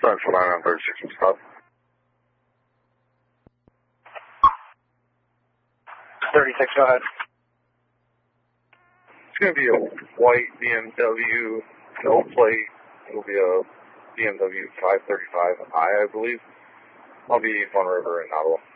Central 9 on 36 and stop. 36, go ahead. It's going to be a white BMW, no plate. It'll be a BMW 535i, I believe. I'll be Fun River in Ottawa.